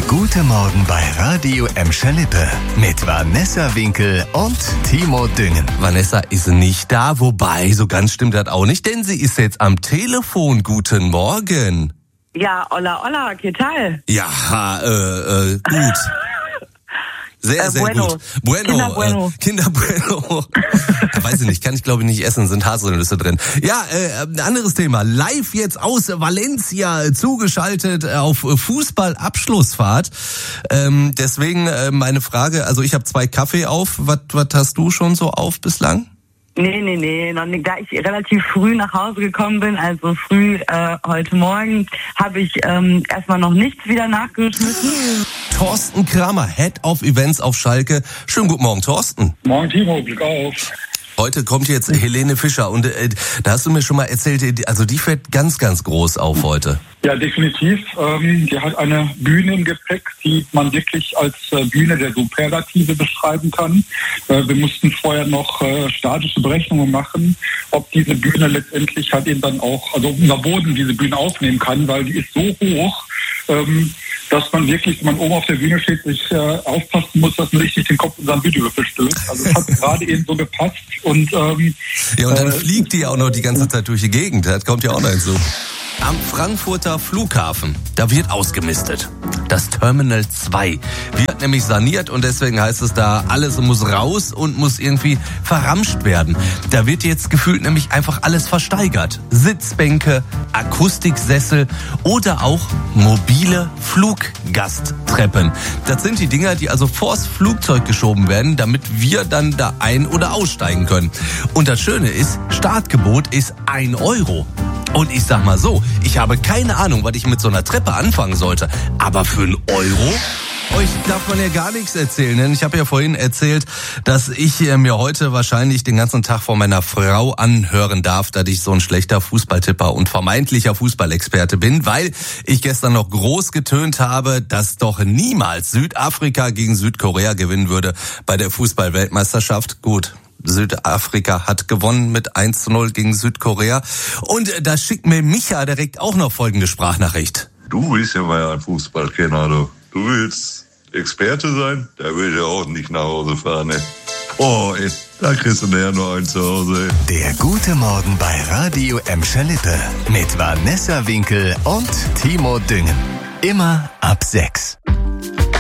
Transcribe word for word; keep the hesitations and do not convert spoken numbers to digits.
Gute Morgen bei Radio Emscher Lippe mit Vanessa Winkel und Timo Düngen. Vanessa ist nicht da, wobei, so ganz stimmt das auch nicht, denn sie ist jetzt am Telefon. Guten Morgen. Ja, hola, hola, ¿qué tal? Ja, äh, äh, gut. Sehr, äh, sehr bueno. gut. Bueno, Kinder Bueno. Äh, Kinder Bueno. Weiß ich nicht, kann ich glaube ich nicht essen, sind Haselnüsse drin. Ja, äh, ein anderes Thema. Live jetzt aus Valencia zugeschaltet auf Fußballabschlussfahrt. Ähm, deswegen äh, meine Frage, also ich habe zwei Kaffee auf. Was was hast du schon so auf bislang? Nee, nee, nee, noch nicht. Da ich relativ früh nach Hause gekommen bin, also früh äh, heute Morgen, habe ich ähm, erstmal noch nichts wieder nachgeschmissen. Thorsten Kramer, Head of Events auf Schalke. Schönen guten Morgen, Thorsten. Morgen, Timo, Glück auf. Heute kommt jetzt Helene Fischer und äh, da hast du mir schon mal erzählt, also die fährt ganz, ganz groß auf heute. Ja, definitiv. Ähm, die hat eine Bühne im Gepäck, die man wirklich als äh, Bühne der Superlative beschreiben kann. Äh, wir mussten vorher noch äh, statische Berechnungen machen, ob diese Bühne letztendlich halt eben dann auch, also unser Boden diese Bühne aufnehmen kann, weil die ist so hoch, ähm, dass man wirklich, wenn man oben auf der Bühne steht, sich äh, aufpassen muss, dass man richtig den Kopf in seinen Videowürfel stößt. Also es hat gerade eben so gepasst. Und, ähm, ja, und dann äh, fliegt die ja auch noch die ganze Zeit durch die Gegend. Das kommt ja auch noch hinzu. Am Frankfurter Flughafen, da wird ausgemistet. Das Terminal zwei wird nämlich saniert und deswegen heißt es da, alles muss raus und muss irgendwie verramscht werden. Da wird jetzt gefühlt nämlich einfach alles versteigert. Sitzbänke, Akustiksessel oder auch mobile Fluggasttreppen. Das sind die Dinger, die also vors Flugzeug geschoben werden, damit wir dann da ein- oder aussteigen können. Und das Schöne ist, Startgebot ist ein Euro. Und ich sag mal so, ich habe keine Ahnung, was ich mit so einer Treppe anfangen sollte. Aber für einen Euro? Euch darf man ja gar nichts erzählen, denn ich habe ja vorhin erzählt, dass ich mir heute wahrscheinlich den ganzen Tag von meiner Frau anhören darf, dass ich so ein schlechter Fußballtipper und vermeintlicher Fußballexperte bin, weil ich gestern noch groß getönt habe, dass doch niemals Südafrika gegen Südkorea gewinnen würde bei der Fußball-Weltmeisterschaft. Gut. Südafrika hat gewonnen mit eins zu null gegen Südkorea. Und da schickt mir Micha direkt auch noch folgende Sprachnachricht. Du bist ja mal ein Fußballkenner, du. Du willst Experte sein? Da will ich auch nicht nach Hause fahren, ey. Oh, ey, da kriegst du näher nur einen zu Hause, ey. Der Gute Morgen bei Radio Emscher Lippe mit Vanessa Winkel und Timo Düngen. Immer ab sechs.